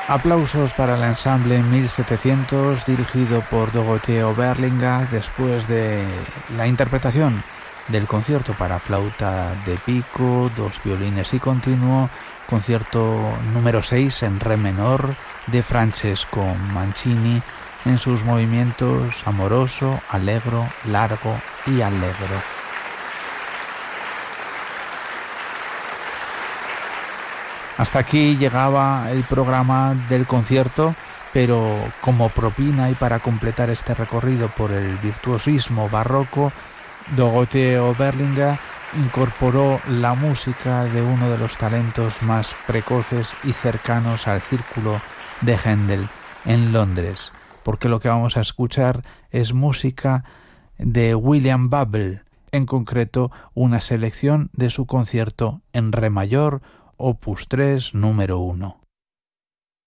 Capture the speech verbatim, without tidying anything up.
Aplausos para el ensamble mil setecientos dirigido por Dorothée Oberlinger después de la interpretación del concierto para flauta de pico, dos violines y continuo, concierto número seis en re menor de Francesco Mancini en sus movimientos amoroso, allegro, largo y allegro. Hasta aquí llegaba el programa del concierto, pero como propina y para completar este recorrido por el virtuosismo barroco, Dorothée Oberlinger incorporó la música de uno de los talentos más precoces y cercanos al círculo de Händel en Londres, porque lo que vamos a escuchar es música de William Babel, en concreto una selección de su concierto en re mayor, opus tres, número uno.